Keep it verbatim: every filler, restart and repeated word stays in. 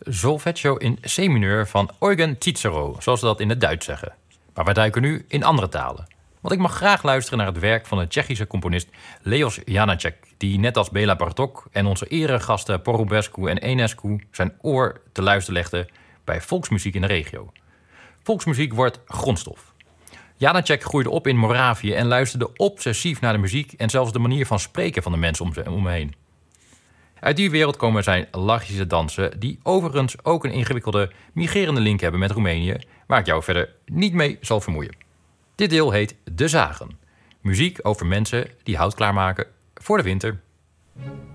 Solfeggio in C-mineur van Eugen Cicero, zoals ze dat in het Duits zeggen. Maar wij duiken nu in andere talen. Want ik mag graag luisteren naar het werk van de Tsjechische componist Leos Janáček, die net als Béla Bartók en onze eregasten Porubescu en Enescu zijn oor te luisteren legden bij volksmuziek in de regio. Volksmuziek wordt grondstof. Janáček groeide op in Moravië en luisterde obsessief naar de muziek en zelfs de manier van spreken van de mensen om, om hem heen. Uit die wereld komen zijn Lachische dansen, die overigens ook een ingewikkelde migrerende link hebben met Roemenië, waar ik jou verder niet mee zal vermoeien. Dit deel heet De Zagen. Muziek over mensen die hout klaarmaken voor de winter.